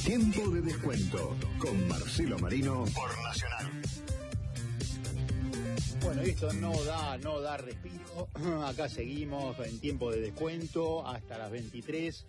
Tiempo de descuento con Marcelo Marino por Nacional. Bueno, esto no da respiro. Acá seguimos en tiempo de descuento hasta las 23.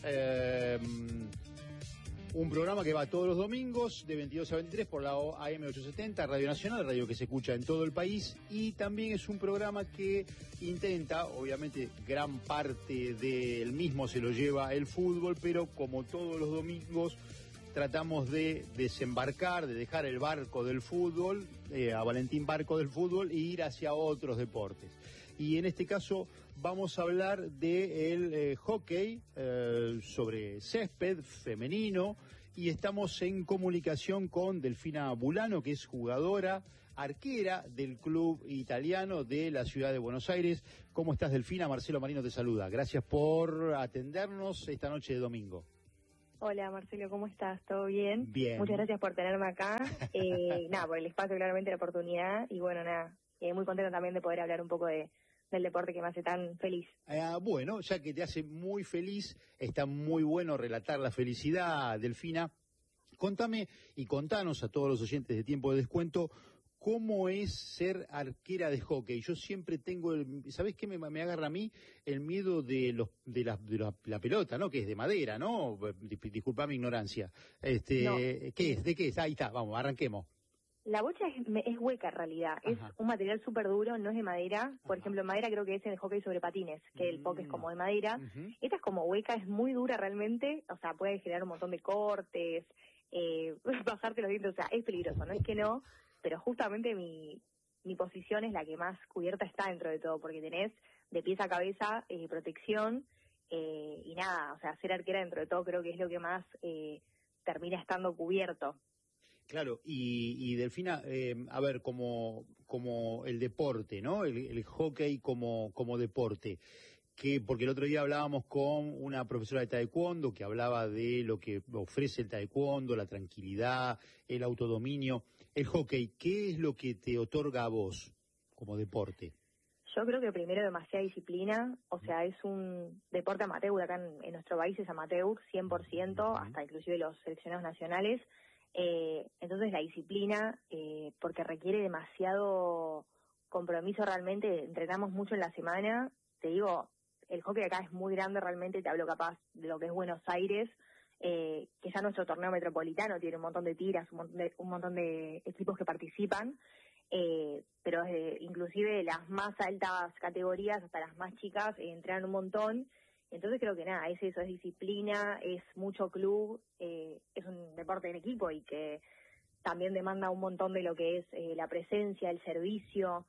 Un programa que va todos los domingos de 22 a 23 por la AM870, Radio Nacional, radio que se escucha en todo el país, y también es un programa que intenta, obviamente gran parte del mismo se lo lleva el fútbol, pero como todos los domingos tratamos de desembarcar, de dejar el barco del fútbol, a Valentín Barco del fútbol, e ir hacia otros deportes. Y en este caso vamos a hablar del hockey sobre césped femenino, y estamos en comunicación con Delfina Bulano, que es jugadora, arquera del club italiano de la ciudad de Buenos Aires. ¿Cómo estás, Delfina? Marcelo Marino te saluda. Gracias por atendernos esta noche de domingo. Hola Marcelo, ¿cómo estás? ¿Todo bien? Bien. Muchas gracias por tenerme acá. Nada, por el espacio, claramente, la oportunidad. Y bueno, nada, muy contenta también de poder hablar un poco del deporte que me hace tan feliz. Bueno, ya que te hace muy feliz, está muy bueno relatar la felicidad, Delfina. Contame y contanos a todos los oyentes de Tiempo de Descuento, ¿cómo es ser arquera de hockey? Yo siempre tengo, ¿sabés qué me agarra a mí? El miedo de la pelota, ¿no? Que es de madera, ¿no? Disculpa mi ignorancia. No. ¿Qué es? ¿De qué es? Ahí está, vamos, arranquemos. La bocha es hueca en realidad. Ajá. Es un material súper duro, no es de madera. Por ejemplo, madera creo que es en el hockey sobre patines, que el puck es como de madera. Esta es como hueca, es muy dura realmente. O sea, puede generar un montón de cortes, bajarte los dientes, o sea, es peligroso, no es que no. Pero justamente mi posición es la que más cubierta está dentro de todo, porque tenés de pies a cabeza protección y nada, o sea, ser arquera dentro de todo creo que es lo que más termina estando cubierto. Claro, y Delfina, a ver, como el deporte, ¿no? El hockey como deporte. Porque el otro día hablábamos con una profesora de taekwondo que hablaba de lo que ofrece el taekwondo, la tranquilidad, el autodominio. El hockey, ¿qué es lo que te otorga a vos como deporte? Yo creo que primero demasiada disciplina, o sea, es un deporte amateur, acá en nuestro país es amateur, 100%, hasta inclusive los seleccionados nacionales. Entonces la disciplina, porque requiere demasiado compromiso realmente, entrenamos mucho en la semana, te digo, el hockey acá es muy grande realmente, te hablo capaz de lo que es Buenos Aires, que ya nuestro torneo metropolitano tiene un montón de tiras, un montón de equipos que participan, pero desde inclusive las más altas categorías hasta las más chicas entrenan un montón. Entonces creo que nada, es eso, es disciplina, es mucho club, es un deporte en equipo y que también demanda un montón de lo que es la presencia, el servicio,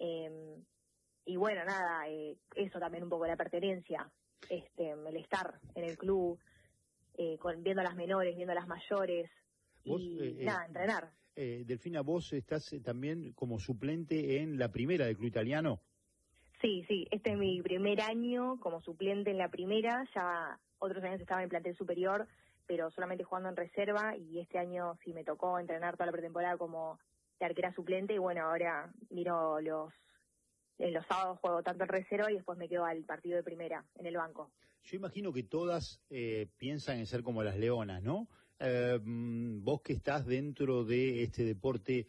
y bueno, nada, eso también un poco la pertenencia, el estar en el club, viendo a las menores, viendo a las mayores, ¿Vos, y nada, entrenar. Delfina, ¿vos estás también como suplente en la primera del club italiano? Sí, este es mi primer año como suplente en la primera, ya otros años estaba en plantel superior, pero solamente jugando en reserva, y este año sí me tocó entrenar toda la pretemporada como de arquera suplente, y bueno, ahora miro en los sábados juego tanto en reserva y después me quedo al partido de primera, en el banco. Yo imagino que todas piensan en ser como las leonas, ¿no? Vos que estás dentro de este deporte,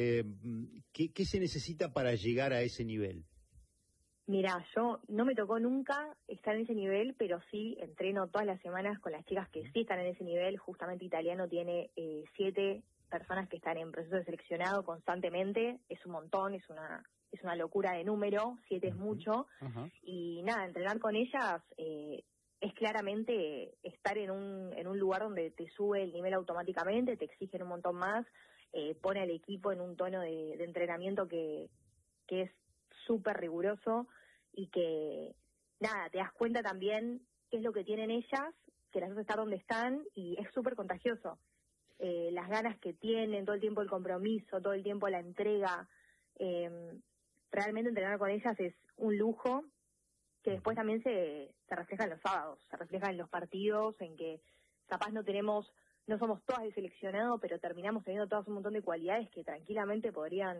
¿qué se necesita para llegar a ese nivel? Mira, yo no me tocó nunca estar en ese nivel, pero sí entreno todas las semanas con las chicas que sí están en ese nivel. Justamente Italiano tiene 7 personas que están en proceso de seleccionado constantemente. Es un montón, es una locura de número, 7 es mucho. Y nada, entrenar con ellas es claramente estar en un lugar donde te sube el nivel automáticamente, te exigen un montón más, pone al equipo en un tono de entrenamiento que es súper riguroso, y que, nada, te das cuenta también qué es lo que tienen ellas, que las hace estar donde están, y es súper contagioso. Las ganas que tienen, todo el tiempo el compromiso, todo el tiempo la entrega, realmente entrenar con ellas es un lujo, que después también se refleja en los sábados, se refleja en los partidos, en que capaz no somos todas de seleccionado, pero terminamos teniendo todas un montón de cualidades que tranquilamente podrían,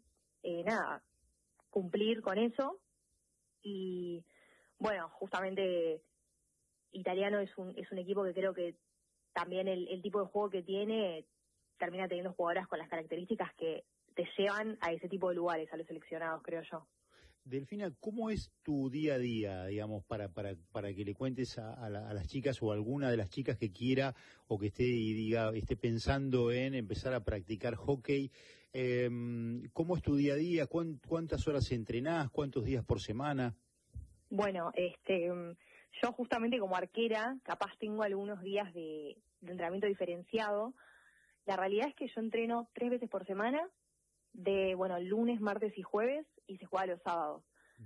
cumplir con eso. Y bueno, justamente Italiano es un equipo que creo que también el tipo de juego que tiene termina teniendo jugadoras con las características que te llevan a ese tipo de lugares, a los seleccionados, creo yo. Delfina, ¿cómo es tu día a día, digamos, para que le cuentes a las chicas o a alguna de las chicas que quiera o que esté pensando en empezar a practicar hockey? ¿Cómo es tu día a día? ¿Cuántas horas entrenás? ¿Cuántos días por semana? Bueno, yo justamente como arquera, capaz tengo algunos días de entrenamiento diferenciado. La realidad es que yo entreno 3 veces por semana, lunes, martes y jueves, y se juega los sábados.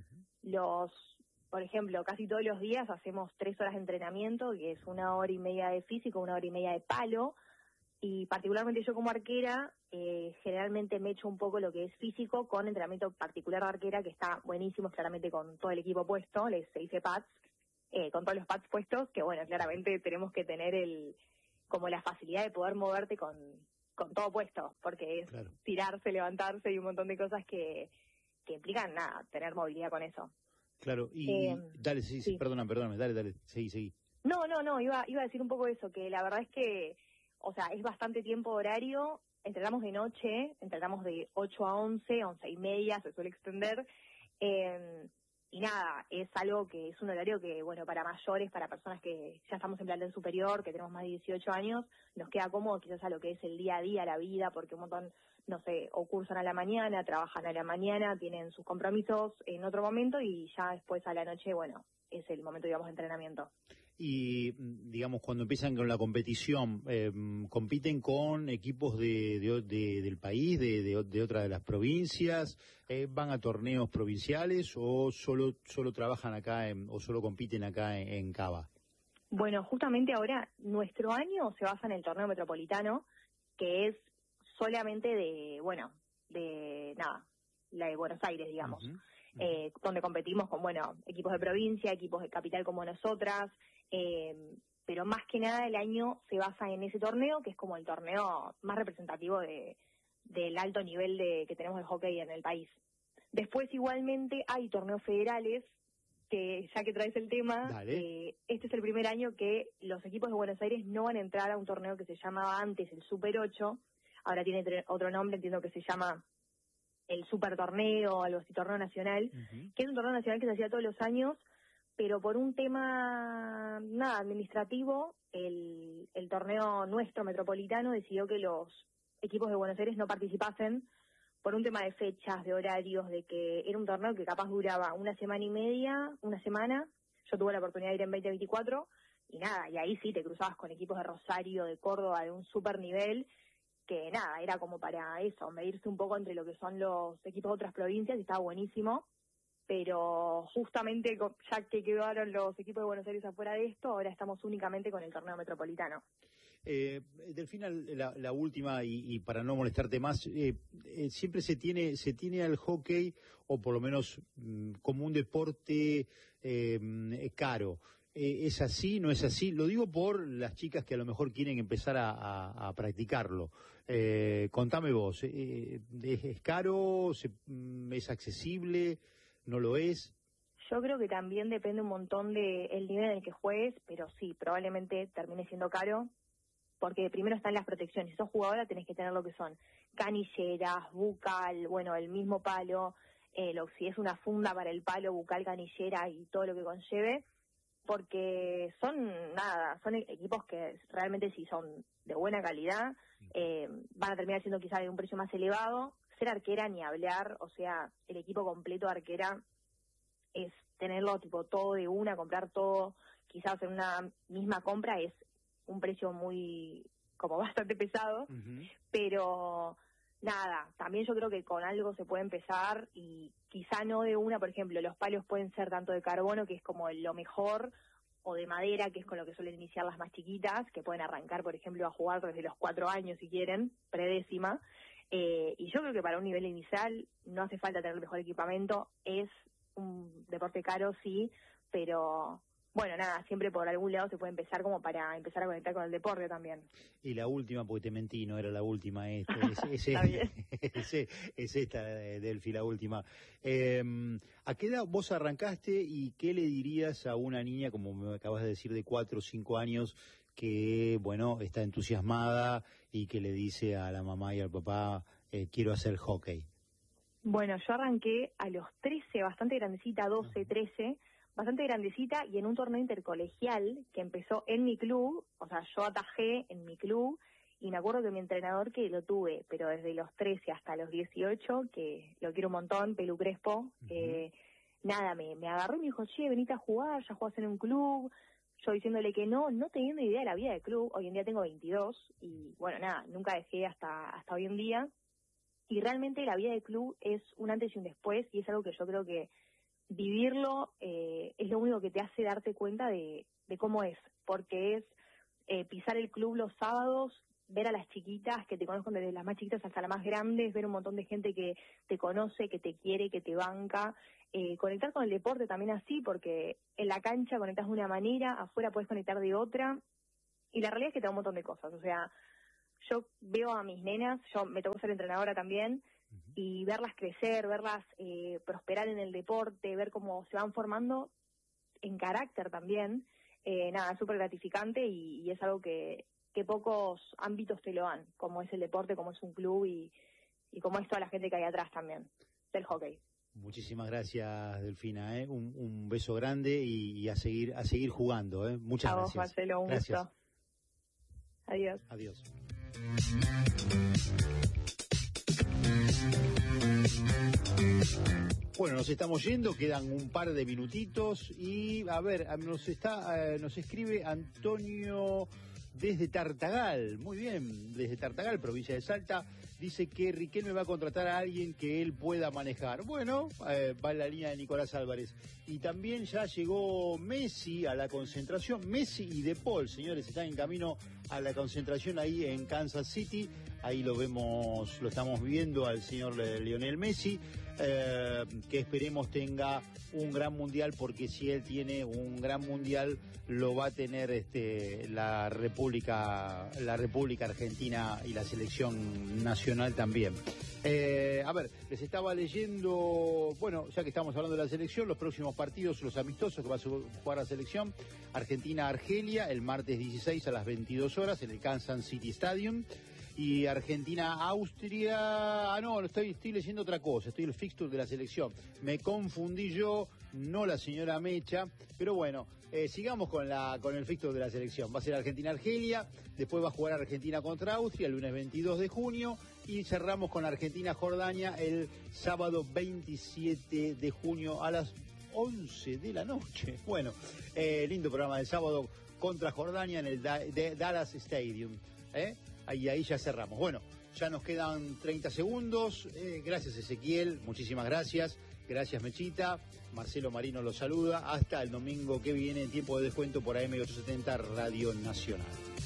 Por ejemplo, casi todos los días hacemos 3 horas de entrenamiento, que es 1 hora y media de físico, 1 hora y media de palo, y particularmente yo como arquera, generalmente me echo un poco lo que es físico con entrenamiento particular de arquera, que está buenísimo, claramente con todo el equipo puesto, se dice pads, con todos los pads puestos, que bueno, claramente tenemos que tener como la facilidad de poder moverte con todo puesto, porque es claro. Tirarse, levantarse y un montón de cosas que implican tener movilidad con eso. Claro, y dale, sí. Perdóname, dale, seguí. No, iba a decir un poco eso, que la verdad es que, o sea, es bastante tiempo horario, entrenamos de noche, entrenamos de 8 a 11 y media, se suele extender, y nada, es algo que es un horario que, bueno, para mayores, para personas que ya estamos en plantel superior, que tenemos más de 18 años, nos queda cómodo quizás a lo que es el día a día, la vida, porque un montón, no sé, o cursan a la mañana, trabajan a la mañana, tienen sus compromisos en otro momento y ya después a la noche, bueno, es el momento, digamos, de entrenamiento. Y, digamos, cuando empiezan con la competición, ¿compiten con equipos del país, de otra de las provincias? ¿Van a torneos provinciales o solo trabajan acá o solo compiten acá en Cava? Bueno, justamente ahora nuestro año se basa en el torneo metropolitano, que es solamente la de Buenos Aires, digamos. Donde competimos con, equipos de provincia, equipos de capital como nosotras, pero más que nada el año se basa en ese torneo, que es como el torneo más representativo del alto nivel que tenemos de hockey en el país. Después igualmente hay torneos federales, que ya que traes el tema, este es el primer año que los equipos de Buenos Aires no van a entrar a un torneo que se llamaba antes el Super 8, ahora tiene otro nombre, entiendo que se llama el Super Torneo, algo así, Torneo Nacional, que es un torneo nacional que se hacía todos los años, pero por un tema administrativo, el torneo nuestro metropolitano decidió que los equipos de Buenos Aires no participasen por un tema de fechas, de horarios, de que era un torneo que capaz duraba 1 semana y media, 1 semana. Yo tuve la oportunidad de ir en 2024 y ahí sí te cruzabas con equipos de Rosario, de Córdoba, de un super nivel, que era como para eso, medirse un poco entre lo que son los equipos de otras provincias y estaba buenísimo. Pero justamente ya que quedaron los equipos de Buenos Aires afuera de esto, ahora estamos únicamente con el torneo metropolitano. Delfina, la última, y para no molestarte más, siempre se tiene al hockey, o por lo menos como un deporte caro. ¿Es así? ¿No es así? Lo digo por las chicas que a lo mejor quieren empezar a practicarlo. Contame vos, ¿es caro? ¿Es accesible? ¿No lo es? Yo creo que también depende un montón del nivel en el que juegues, pero sí, probablemente termine siendo caro, porque primero están las protecciones. Si sos jugadora tenés que tener lo que son canilleras, bucal, el mismo palo, si es una funda para el palo, bucal, canillera y todo lo que conlleve, porque son equipos que realmente si son de buena calidad, van a terminar siendo quizás de un precio más elevado. Ser arquera ni hablar, o sea, el equipo completo de arquera es tenerlo tipo todo de una, comprar todo, quizás en una misma compra es un precio bastante pesado, pero también yo creo que con algo se puede empezar y quizá no de una. Por ejemplo, los palos pueden ser tanto de carbono, que es como lo mejor, o de madera, que es con lo que suelen iniciar las más chiquitas, que pueden arrancar, por ejemplo, a jugar desde los 4 años si quieren, predécima. Y yo creo que para un nivel inicial no hace falta tener el mejor equipamiento, es un deporte caro, sí, pero siempre por algún lado se puede empezar como para empezar a conectar con el deporte también. Y la última, porque te mentí, no era la última, es esta, Delfi, la última. ¿A qué edad vos arrancaste y qué le dirías a una niña, como me acabas de decir, de 4 o 5 años, que, bueno, está entusiasmada y que le dice a la mamá y al papá, quiero hacer hockey? Bueno, yo arranqué a los 13, bastante grandecita, 12, 13, bastante grandecita, y en un torneo intercolegial que empezó en mi club, o sea, yo atajé en mi club, y me acuerdo que mi entrenador, que lo tuve, pero desde los 13 hasta los 18, que lo quiero un montón, Pelu Crespo, nada, me agarró y me dijo, che, venite a jugar, ya jugás en un club. Yo diciéndole que no teniendo idea de la vida del club. Hoy en día tengo 22 y bueno, nada, nunca dejé hasta hoy en día. Y realmente la vida del club es un antes y un después, y es algo que yo creo que vivirlo es lo único que te hace darte cuenta de cómo es, porque es pisar el club los sábados, ver a las chiquitas que te conozco desde las más chiquitas hasta las más grandes, ver un montón de gente que te conoce, que te quiere, que te banca, conectar con el deporte también así, porque en la cancha conectas de una manera, afuera puedes conectar de otra, y la realidad es que te da un montón de cosas. O sea, yo veo a mis nenas, yo me tocó ser entrenadora también, y verlas crecer, verlas prosperar en el deporte, ver cómo se van formando en carácter también, nada, súper gratificante, y es algo que pocos ámbitos te lo dan, como es el deporte, como es un club y como es toda la gente que hay atrás también del hockey. Muchísimas gracias, Delfina, un beso grande y a seguir jugando, muchas gracias. A vos, Marcelo, un gusto. Adiós. Adiós. Bueno, nos estamos yendo, quedan un par de minutitos y a ver, nos escribe Antonio desde Tartagal, muy bien, desde Tartagal, provincia de Salta, dice que Riquelme va a contratar a alguien que él pueda manejar. Bueno, va en la línea de Nicolás Álvarez. Y también ya llegó Messi a la concentración, Messi y De Paul, señores, están en camino a la concentración ahí en Kansas City. Ahí lo estamos viendo al señor Lionel Messi, que esperemos tenga un gran mundial, porque si él tiene un gran mundial lo va a tener la República Argentina y la selección nacional también. A ver, les estaba leyendo, bueno, ya que estamos hablando de la selección, los próximos partidos, los amistosos que va a jugar la selección: Argentina-Argelia el martes 16 a las 22 horas en el Kansas City Stadium. Y Argentina-Austria, no, estoy leyendo otra cosa, estoy el fixture de la selección. Me confundí yo, no la señora Mecha, pero bueno, sigamos con el fixture de la selección. Va a ser Argentina-Argelia, después va a jugar Argentina contra Austria el lunes 22 de junio y cerramos con Argentina-Jordania el sábado 27 de junio a las 11 de la noche. Bueno, lindo programa del sábado contra Jordania en el Dallas Stadium, Ahí ya cerramos. Bueno, ya nos quedan 30 segundos. Gracias, Ezequiel. Muchísimas gracias. Gracias, Mechita. Marcelo Marino los saluda. Hasta el domingo que viene en tiempo de descuento por AM870 Radio Nacional.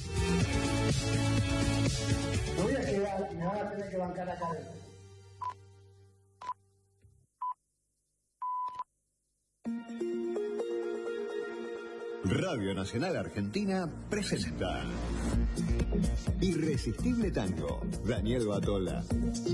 Me voy a quedar y me van a tener que bancar acá adentro. Radio Nacional Argentina presenta Irresistible Tango, Daniel Batola.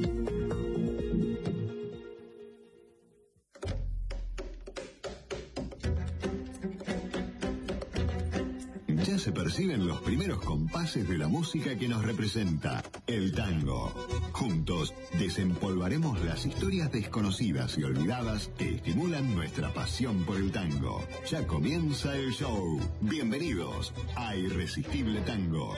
Ya se perciben los primeros compases de la música que nos representa, el tango. Juntos desempolvaremos las historias desconocidas y olvidadas que estimulan nuestra pasión por el tango. Ya comienza el show. Bienvenidos a Irresistible Tango.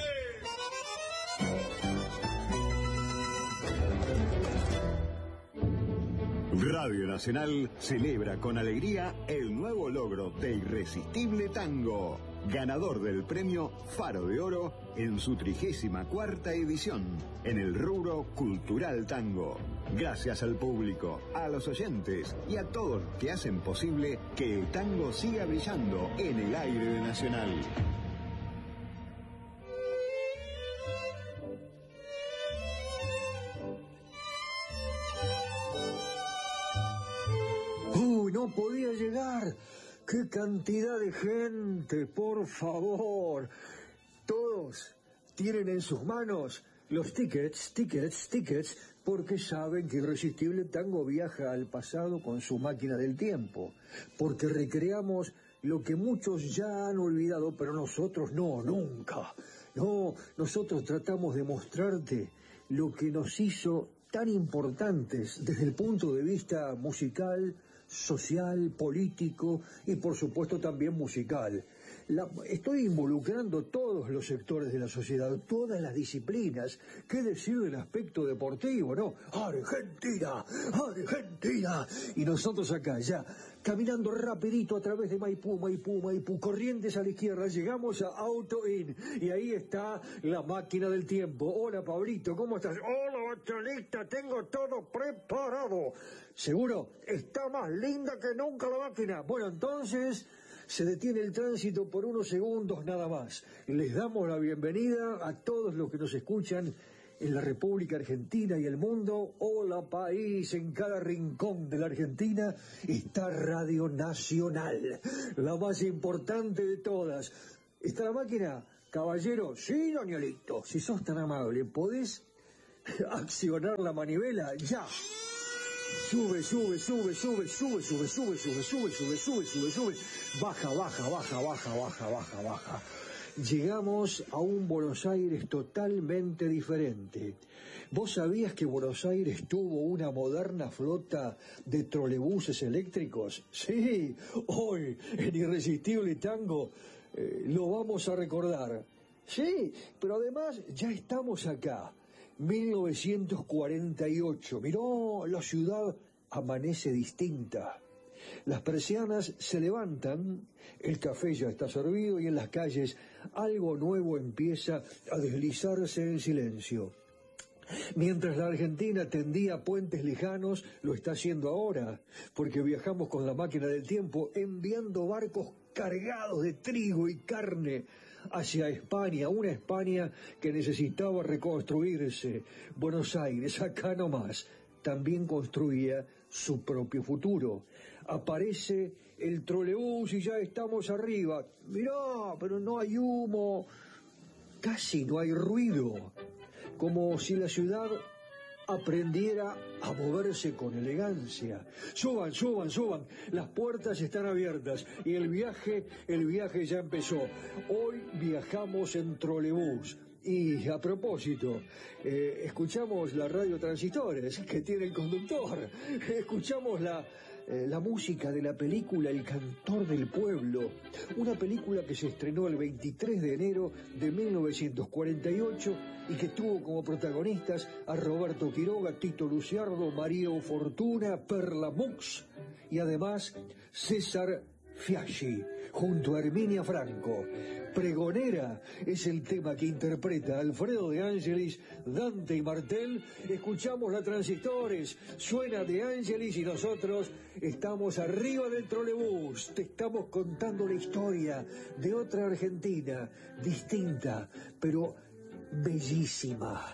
Radio Nacional celebra con alegría el nuevo logro de Irresistible Tango, ganador del premio Faro de Oro en su 34ª edición, en el rubro Cultural Tango. Gracias al público, a los oyentes y a todos los que hacen posible que el tango siga brillando en el aire de Nacional. No podía llegar. ¡Qué cantidad de gente! ¡Por favor! Todos tienen en sus manos los tickets, porque saben que Irresistible Tango viaja al pasado con su máquina del tiempo, porque recreamos lo que muchos ya han olvidado, pero nosotros no, nunca. No, nosotros tratamos de mostrarte lo que nos hizo tan importantes desde el punto de vista musical, social, político y por supuesto también musical. Estoy involucrando todos los sectores de la sociedad, todas las disciplinas. ¿Qué decir del aspecto deportivo, no? ¡Argentina! ¡Argentina! Y nosotros acá, ya, caminando rapidito a través de Maipú, Corrientes a la izquierda, llegamos a Auto Inn, y ahí está la máquina del tiempo. Hola, Pablito, ¿cómo estás? Hola, Bachelita, tengo todo preparado. ¿Seguro? Está más linda que nunca la máquina. Bueno, entonces se detiene el tránsito por unos segundos nada más. Les damos la bienvenida a todos los que nos escuchan en la República Argentina y el mundo. Hola, país, en cada rincón de la Argentina está Radio Nacional, la más importante de todas. ¿Está la máquina? Caballero, sí, Danielito, si sos tan amable, ¿podés accionar la manivela? Ya. Sube. Baja. Llegamos a un Buenos Aires totalmente diferente. ¿Vos sabías que Buenos Aires tuvo una moderna flota de trolebuses eléctricos? Sí, hoy en Irresistible Tango lo vamos a recordar. Sí, pero además ya estamos acá. 1948, miró, la ciudad amanece distinta. Las persianas se levantan, el café ya está servido y en las calles algo nuevo empieza a deslizarse en silencio. Mientras la Argentina tendía puentes lejanos, lo está haciendo ahora, porque viajamos con la máquina del tiempo enviando barcos cargados de trigo y carne hacia España, una España que necesitaba reconstruirse. Buenos Aires, acá nomás, también construía su propio futuro. Aparece el trolebús y ya estamos arriba. Mirá, pero no hay humo, casi no hay ruido, como si la ciudad aprendiera a moverse con elegancia. Suban, las puertas están abiertas y el viaje ya empezó. Hoy viajamos en trolebús. Y a propósito, escuchamos la radio Transistores que tiene el conductor, escuchamos la música de la película El Cantor del Pueblo, una película que se estrenó el 23 de enero de 1948 y que tuvo como protagonistas a Roberto Quiroga, Tito Luciardo, María Fortuna, Perla Mux y además César Fiaschi, junto a Herminia Franco. Pregonera es el tema que interpreta Alfredo De Angelis, Dante y Martel. Escuchamos la Transistores, suena De Angelis y nosotros estamos arriba del trolebús. Te estamos contando la historia de otra Argentina, distinta, pero bellísima.